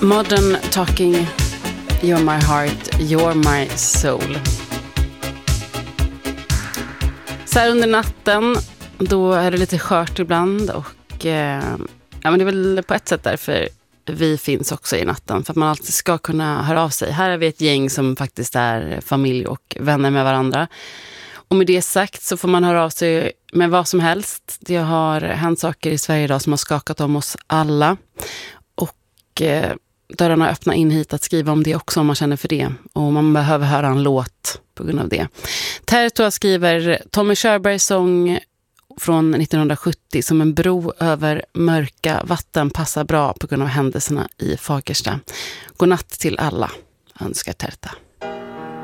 Modern Talking, You're My Heart, You're My Soul. Så här under natten, då är det lite skört ibland och men det är väl på ett sätt därför vi finns också i natten, för att man alltid ska kunna höra av sig. Här är vi ett gäng som faktiskt är familj och vänner med varandra. Och med det sagt så får man höra av sig med vad som helst. Det har hänt saker i Sverige idag som har skakat om oss alla. Och dörrarna öppnar in hit att skriva om det också om man känner för det. Och man behöver höra en låt på grund av det. Tertua skriver Tommy Körbergs sång från 1970 som en bro över mörka vatten passar bra på grund av händelserna i Fagersta. God natt till alla, önskar Terta.